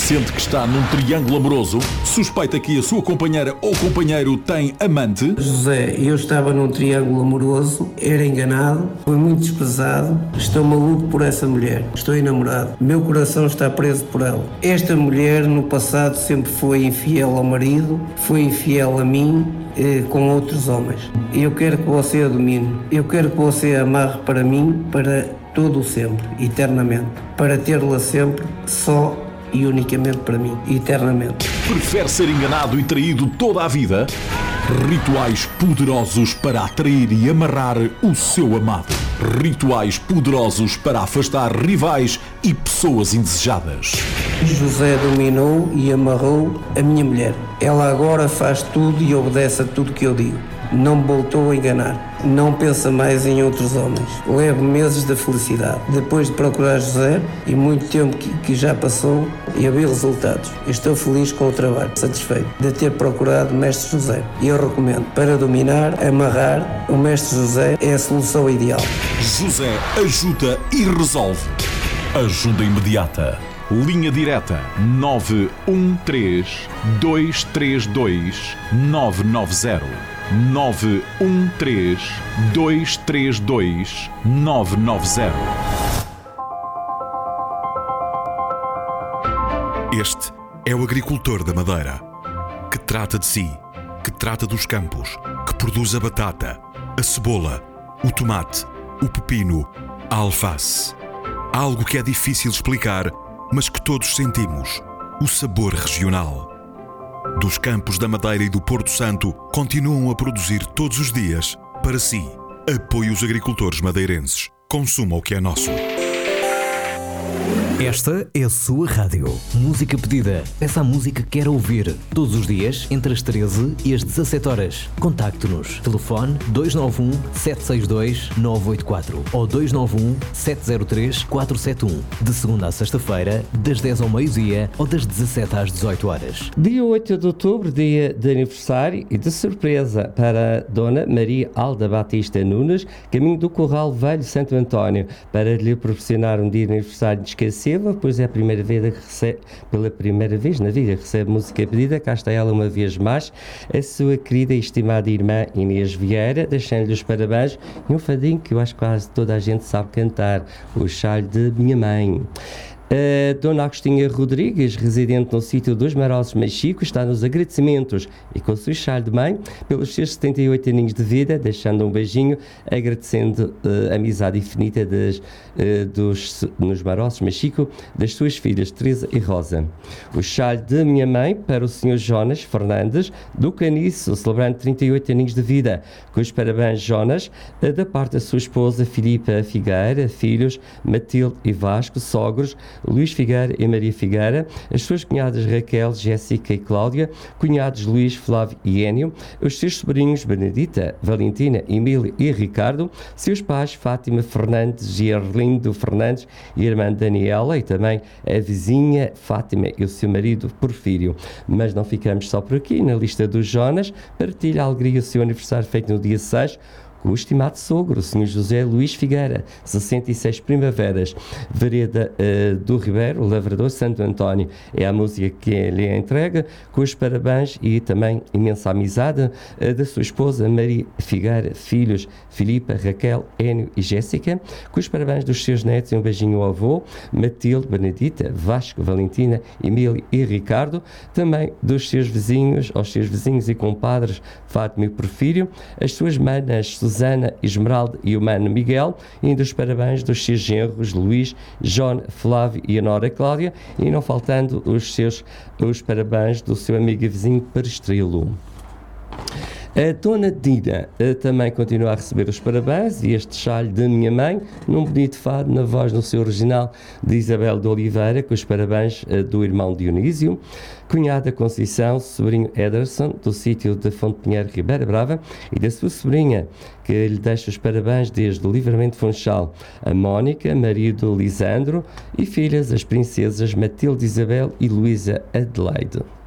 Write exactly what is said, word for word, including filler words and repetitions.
Sente que está num triângulo amoroso? Suspeita que a sua companheira ou companheiro tem amante? José, eu estava num triângulo amoroso, era enganado, fui muito desprezado, estou maluco por essa mulher, estou enamorado, meu coração está preso por ela. Esta mulher no passado sempre foi infiel ao marido, foi infiel a mim, eh, com outros homens. Eu quero que você a domine, eu quero que você a amarre para mim, para todo o sempre, eternamente, para tê-la sempre só e unicamente para mim, eternamente. Prefere ser enganado e traído toda a vida? Rituais poderosos para atrair e amarrar o seu amado. Rituais poderosos para afastar rivais e pessoas indesejadas. José dominou e amarrou a minha mulher. Ela agora faz tudo e obedece a tudo que eu digo. Não me voltou a enganar. Não pensa mais em outros homens. Levo meses da felicidade. Depois de procurar José, e muito tempo que, que já passou, e vi resultados. Estou feliz com o trabalho, satisfeito de ter procurado o Mestre José. E eu recomendo, para dominar, amarrar, o Mestre José é a solução ideal. José ajuda e resolve. Ajuda imediata. Linha direta nove um três, dois três dois, nove nove zero. nove um três, dois três dois, nove nove zero. Este é o agricultor da Madeira, que trata de si, que trata dos campos, que produz a batata, a cebola, o tomate, o pepino, a alface. Algo que é difícil explicar, mas que todos sentimos: o sabor regional. Dos campos da Madeira e do Porto Santo, continuam a produzir todos os dias para si. Apoie os agricultores madeirenses. Consuma o que é nosso. Esta é a sua rádio. Música pedida. Peça a música que quer ouvir. Todos os dias, entre as treze e as dezassete horas. Contacte-nos. Telefone dois nove um, sete seis dois, nove oito quatro ou dois nove um, sete zero três, quatro sete um. De segunda a sexta-feira, das dez ao meio-dia ou das dezassete às dezoito horas. Dia oito de outubro, dia de aniversário e de surpresa para Dona Maria Alda Batista Nunes, caminho do Corral Velho Santo António, para lhe proporcionar um dia de aniversário inesquecível, pois é a primeira vez que recebe, pela primeira vez na vida, recebe música pedida. Cá está ela uma vez mais, a sua querida e estimada irmã Inês Vieira, deixando-lhe os parabéns e um fadinho que eu acho que quase toda a gente sabe cantar, o Chalho de Minha Mãe. A Dona Agostinha Rodrigues, residente no sítio dos Maroços Machico, está nos agradecimentos e com o seu chá de mãe pelos seus setenta e oito aninhos de vida, deixando um beijinho, agradecendo uh, a amizade infinita das, uh, dos, nos Maroços Machico, das suas filhas Teresa e Rosa. O chá de minha mãe para o senhor Jonas Fernandes, do Caniço, celebrando trinta e oito aninhos de vida, com os parabéns, Jonas, uh, da parte da sua esposa Filipa Figueira, filhos Matilde e Vasco, sogros Luís Figueira e Maria Figueira, as suas cunhadas Raquel, Jéssica e Cláudia, cunhados Luís, Flávio e Énio, os seus sobrinhos Benedita, Valentina, Emília e Ricardo, seus pais Fátima Fernandes e Arlindo Fernandes e a irmã Daniela e também a vizinha Fátima e o seu marido Porfírio. Mas não ficamos só por aqui, na lista dos Jonas, partilha a alegria o seu aniversário feito no dia seis, com o estimado sogro, o senhor José Luís Figueira, sessenta e seis primaveras, Vereda uh, do Ribeiro, Lavrador Santo António. É a música que lhe entrega, com os parabéns e também imensa amizade uh, da sua esposa Maria Figueira, filhos Filipa, Raquel, Énio e Jéssica, com os parabéns dos seus netos e um beijinho ao avô, Matilde, Benedita, Vasco, Valentina, Emília e Ricardo, também dos seus vizinhos, aos seus vizinhos e compadres Fátima e Porfírio, as suas manas Susana, Esmeralda e o mano Miguel, e ainda os parabéns dos seus genros Luís, João, Flávio e a nora Cláudia, e não faltando os seus os parabéns do seu amigo e vizinho Perestrilo. A Dona Dina uh, também continua a receber os parabéns e este chalho de minha mãe, num bonito fado na voz no seu original de Isabel de Oliveira, com os parabéns uh, do irmão Dionísio, cunhada Conceição, sobrinho Ederson, do sítio de Fonte Pinheiro, Ribeira Brava, e da sua sobrinha, que lhe deixa os parabéns desde o Livramento Funchal, a Mónica, marido Lisandro, e filhas, as princesas Matilde Isabel e Luísa Adelaide.